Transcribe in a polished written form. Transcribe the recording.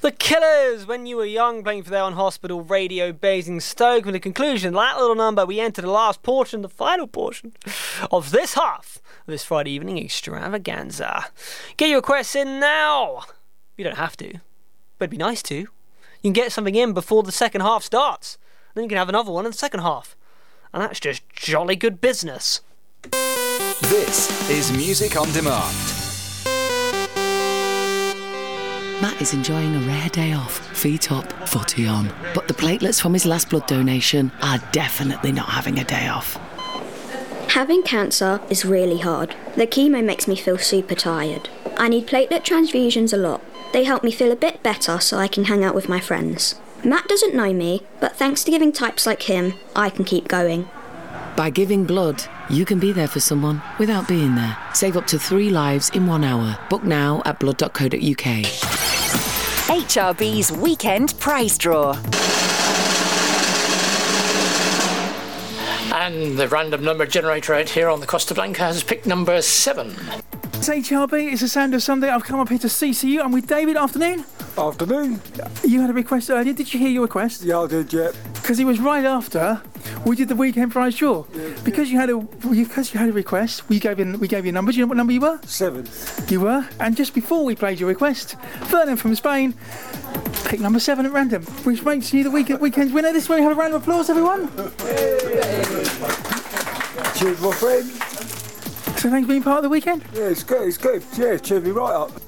The Killers, When You Were Young, playing for their on Hospital Radio, Basingstoke. With the conclusion of that little number, we enter the last portion, the final portion of this half of this Friday evening extravaganza. Get your requests in now. You don't have to, but it'd be nice to. You can get something in before the second half starts. Then you can have another one in the second half. And that's just jolly good business. This is Music on Demand. Matt is enjoying a rare day off, feet up, footy on. But the platelets from his last blood donation are definitely not having a day off. Having cancer is really hard. The chemo makes me feel super tired. I need platelet transfusions a lot. They help me feel a bit better so I can hang out with my friends. Matt doesn't know me, but thanks to giving types like him, I can keep going. By giving blood, you can be there for someone without being there. Save up to 3 lives in 1 hour. Book now at blood.co.uk. HRB's Weekend Prize Draw. And the random number generator out here on the Costa Blanca has picked number 7. It's HRB, it's the sound of Sunday. I've come up here to CCU. I'm with David. Afternoon. Afternoon. You had a request earlier. Did you hear your request? Yeah, I did, yeah. Because it was right after we did the Weekend Prize Draw. Yeah, because you had a request, we gave you a number. Do you know what number you were? 7. You were. And just before we played your request, Vernon from Spain picked number 7 at random, which makes you the weekend's winner. This way, we have a round of applause, everyone. Cheers, my friend. So thanks for being part of the weekend. Yeah, it's good. Yeah, cheered me right up.